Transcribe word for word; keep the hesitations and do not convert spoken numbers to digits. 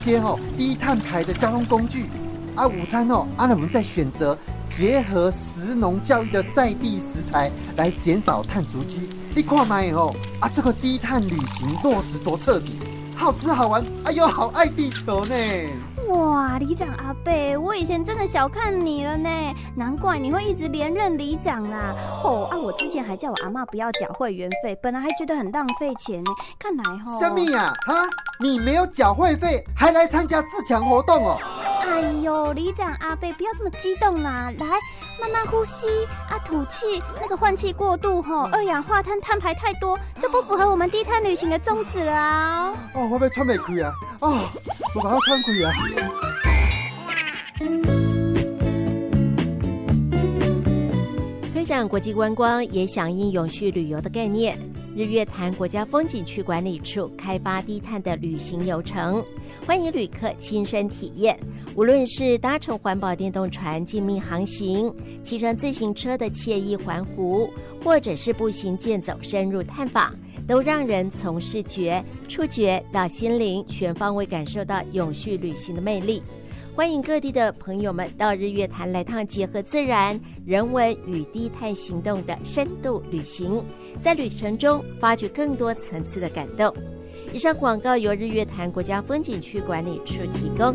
些哦低碳排的交通工具啊，午餐哦啊，那我们再选择结合食农教育的在地食材来减少碳足迹。你看嘛哦啊，这个低碳旅行落实多彻底，好吃好玩，哎呦，好爱地球呢！ 哇，里长阿伯，我以前真的小看你了呢，难怪你会一直连任里长啦。吼啊，我之前还叫我阿嬷不要缴会员费，本来还觉得很浪费钱呢，看来吼。 什么呀？哈，你没有缴会费，还来参加自强活动哦？ 哎呦，里长阿伯，不要这么激动啦，来，慢慢呼吸啊，吐气，那个换气过度吼，二氧化碳碳排太多，就不符合我们低碳旅行的宗旨了啊。 哦，我要喘不开啊！哦，我把它喘开啊！ 推展国际观光也响应永续旅游的概念，日月潭国家风景区管理处开发低碳的旅行游程，欢迎旅客亲身体验。无论是搭乘环保电动船静谧航行，骑乘自行车的惬意环湖，或者是步行健走深入探访，都让人从视觉、触觉到心灵全方位感受到永续旅行的魅力。欢迎各地的朋友们到日月潭来趟结合自然、人文与低碳行动的深度旅行，在旅程中发掘更多层次的感动。以上广告由日月潭国家风景区管理处提供。